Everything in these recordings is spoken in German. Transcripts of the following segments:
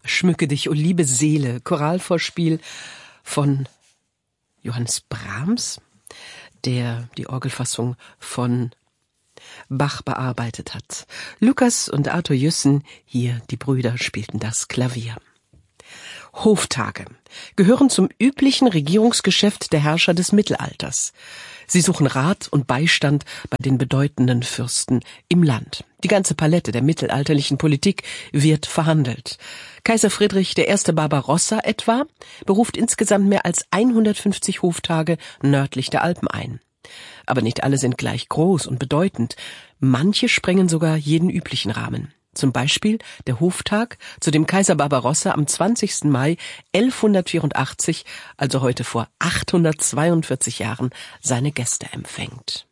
Schmücke dich, o liebe Seele, Choralvorspiel von Johannes Brahms, der die Orgelfassung von Bach bearbeitet hat. Lukas und Arthur Jüssen, hier die Brüder, spielten das Klavier. Hoftage gehören zum üblichen Regierungsgeschäft der Herrscher des Mittelalters. Sie suchen Rat und Beistand bei den bedeutenden Fürsten im Land. Die ganze Palette der mittelalterlichen Politik wird verhandelt. Kaiser Friedrich I. Barbarossa etwa beruft insgesamt mehr als 150 Hoftage nördlich der Alpen ein. Aber nicht alle sind gleich groß und bedeutend. Manche sprengen sogar jeden üblichen Rahmen. Zum Beispiel der Hoftag, zu dem Kaiser Barbarossa am 20. Mai 1184, also heute vor 842 Jahren, seine Gäste empfängt.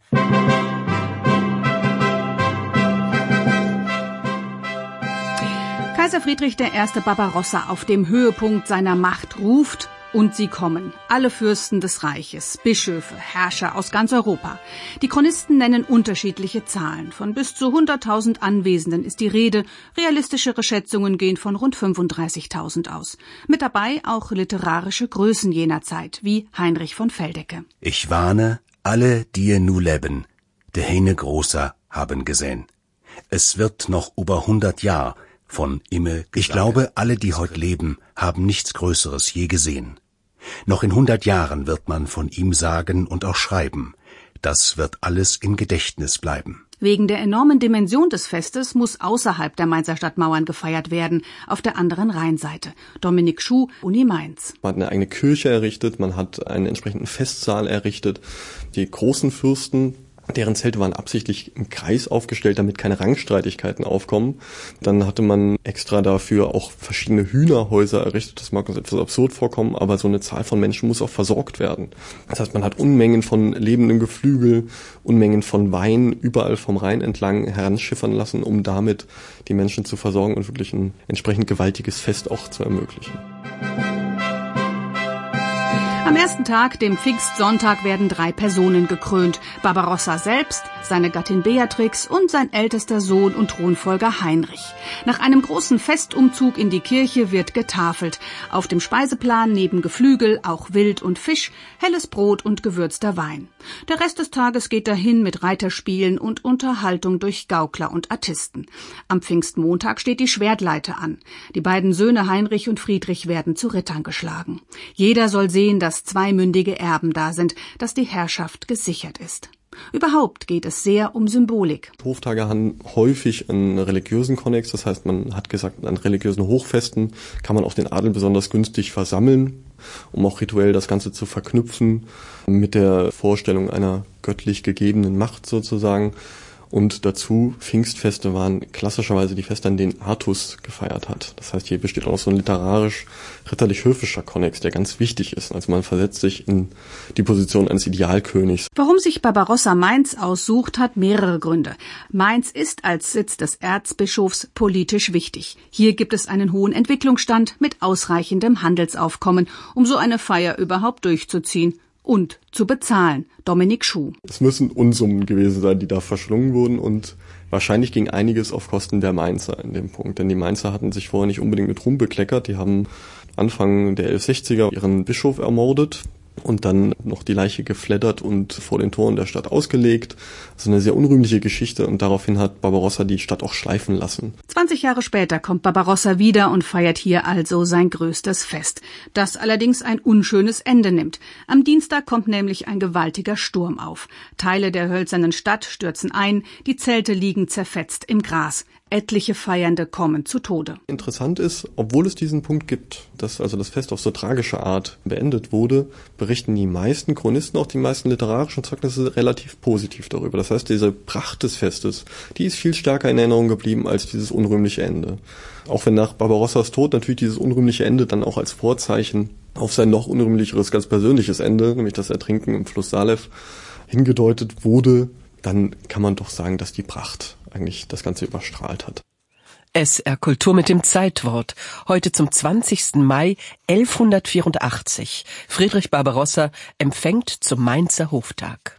Kaiser Friedrich I. Barbarossa auf dem Höhepunkt seiner Macht ruft, und sie kommen, alle Fürsten des Reiches, Bischöfe, Herrscher aus ganz Europa. Die Chronisten nennen unterschiedliche Zahlen. Von bis zu 100.000 Anwesenden ist die Rede. Realistischere Schätzungen gehen von rund 35.000 aus. Mit dabei auch literarische Größen jener Zeit, wie Heinrich von Feldecke. Ich warne alle, die nu leben, de Heine Großer haben gesehen. Es wird noch über 100 Jahr von Imme. Ich glaube, alle, die heute leben, haben nichts Größeres je gesehen. Noch in 100 Jahren wird man von ihm sagen und auch schreiben. Das wird alles im Gedächtnis bleiben. Wegen der enormen Dimension des Festes muss außerhalb der Mainzer Stadtmauern gefeiert werden, auf der anderen Rheinseite. Dominik Schuh, Uni Mainz. Man hat eine eigene Kirche errichtet, man hat einen entsprechenden Festsaal errichtet. Die großen Fürsten, deren Zelte waren absichtlich im Kreis aufgestellt, damit keine Rangstreitigkeiten aufkommen. Dann hatte man extra dafür auch verschiedene Hühnerhäuser errichtet. Das mag uns etwas absurd vorkommen, aber so eine Zahl von Menschen muss auch versorgt werden. Das heißt, man hat Unmengen von lebendem Geflügel, Unmengen von Wein überall vom Rhein entlang heranschiffern lassen, um damit die Menschen zu versorgen und wirklich ein entsprechend gewaltiges Fest auch zu ermöglichen. Am ersten Tag, dem Pfingstsonntag, werden 3 Personen gekrönt. Barbarossa selbst, seine Gattin Beatrix und sein ältester Sohn und Thronfolger Heinrich. Nach einem großen Festumzug in die Kirche wird getafelt. Auf dem Speiseplan neben Geflügel auch Wild und Fisch, helles Brot und gewürzter Wein. Der Rest des Tages geht dahin mit Reiterspielen und Unterhaltung durch Gaukler und Artisten. Am Pfingstmontag steht die Schwertleite an. Die beiden Söhne Heinrich und Friedrich werden zu Rittern geschlagen. Jeder soll sehen, dass 2 mündige Erben da sind, dass die Herrschaft gesichert ist. Überhaupt geht es sehr um Symbolik. Hoftage haben häufig einen religiösen Konnex, das heißt, man hat gesagt, an religiösen Hochfesten kann man auch den Adel besonders günstig versammeln, um auch rituell das Ganze zu verknüpfen mit der Vorstellung einer göttlich gegebenen Macht sozusagen. Und dazu, Pfingstfeste waren klassischerweise die Feste, an denen Artus gefeiert hat. Das heißt, hier besteht auch noch so ein literarisch-ritterlich-höfischer Konnex, der ganz wichtig ist. Also man versetzt sich in die Position eines Idealkönigs. Warum sich Barbarossa Mainz aussucht, hat mehrere Gründe. Mainz ist als Sitz des Erzbischofs politisch wichtig. Hier gibt es einen hohen Entwicklungsstand mit ausreichendem Handelsaufkommen, um so eine Feier überhaupt durchzuziehen und zu bezahlen. Dominik Schuh. Es müssen Unsummen gewesen sein, die da verschlungen wurden, und wahrscheinlich ging einiges auf Kosten der Mainzer in dem Punkt. Denn die Mainzer hatten sich vorher nicht unbedingt mit Ruhm bekleckert. Die haben Anfang der 1160er ihren Bischof ermordet und dann noch die Leiche gefleddert und vor den Toren der Stadt ausgelegt. Das ist eine sehr unrühmliche Geschichte, und daraufhin hat Barbarossa die Stadt auch schleifen lassen. 20 Jahre später kommt Barbarossa wieder und feiert hier also sein größtes Fest, das allerdings ein unschönes Ende nimmt. Am Dienstag kommt nämlich ein gewaltiger Sturm auf. Teile der hölzernen Stadt stürzen ein, die Zelte liegen zerfetzt im Gras. Etliche Feiernde kommen zu Tode. Interessant ist, obwohl es diesen Punkt gibt, dass also das Fest auf so tragische Art beendet wurde, berichten die meisten Chronisten, auch die meisten literarischen Zeugnisse, relativ positiv darüber. Das heißt, diese Pracht des Festes, die ist viel stärker in Erinnerung geblieben als dieses unrühmliche Ende. Auch wenn nach Barbarossas Tod natürlich dieses unrühmliche Ende dann auch als Vorzeichen auf sein noch unrühmlicheres, ganz persönliches Ende, nämlich das Ertrinken im Fluss Salev, hingedeutet wurde, dann kann man doch sagen, dass die Pracht eigentlich das Ganze überstrahlt hat. SR Kultur mit dem Zeitwort. Heute zum 20. Mai 1184. Friedrich Barbarossa empfängt zum Mainzer Hoftag.